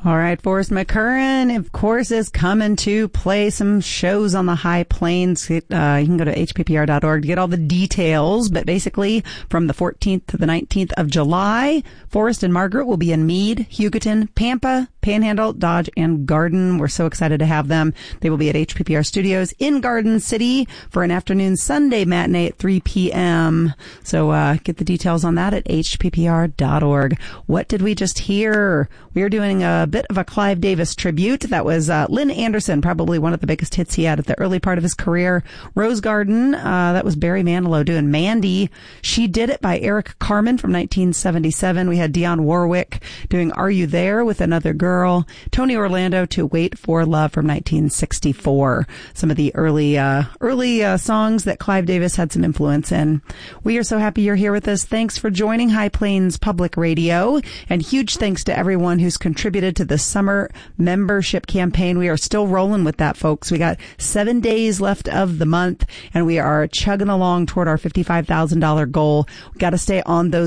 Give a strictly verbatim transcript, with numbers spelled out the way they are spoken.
All right, Forrest McCurran, of course, is coming to play some shows on the High Plains. Uh, you can go to H P P R dot org to get all the details. But basically, from the fourteenth to the nineteenth of July, Forrest and Margaret will be in Meade, Hugoton, Pampa, Panhandle, Dodge, and Garden. We're so excited to have them. They will be at H P P R Studios in Garden City for an afternoon Sunday matinee at three p.m. So uh get the details on that at H P P R dot org. What did we just hear? We are doing a bit of a Clive Davis tribute. That was uh, Lynn Anderson, probably one of the biggest hits he had at the early part of his career. Rose Garden, uh, that was Barry Manilow doing Mandy. She Did It by Eric Carmen from nineteen seventy-seven. We had Dionne Warwick doing Are You There with Another Girl. Tony Orlando to Wait for Love from nineteen sixty-four. Some of the early, uh, early uh, songs that Clive Davis had some influence in. We are so happy you're here with us. Thanks for joining High Plains Public Radio, and huge thanks to everyone who's contributed to the summer membership campaign. We are still rolling with that, folks. We got seven days left of the month, and we are chugging along toward our fifty-five thousand dollars goal. We got to stay on those